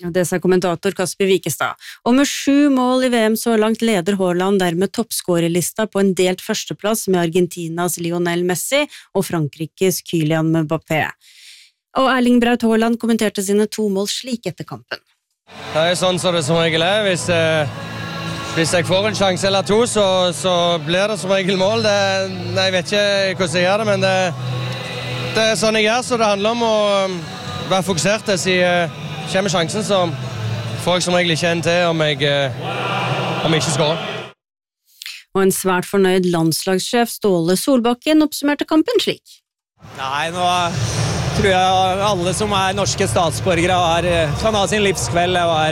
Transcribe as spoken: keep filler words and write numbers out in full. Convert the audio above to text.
Det sa kommentator Kasper Wikestad. Og med sju mål i V M så langt leder Haaland dermed toppskårerlista på en delt førsteplass med Argentinas Lionel Messi og Frankrikes Kylian Mbappé. Og Erling Braut Haaland kommenterte sine to mål slik etter kampen. Det er sånn som det som regel er. Hvis, eh, hvis jeg får en sjanse eller to, så, så blir det som regel mål. Det, jeg vet ikke hvordan jeg gjør det, men det, det er sånn jeg gjør, så det handler om å være fokusert. Jeg sier kommer sjansen, så får jeg som regel ikke en til om jeg, om jeg ikke skårer. Og en svært fornøyd landslagssjef Ståle Solbakken oppsummerte kampen slik. Nei, nå tror jeg alle som er norske statsborgere har, kan ha sin livskveld og er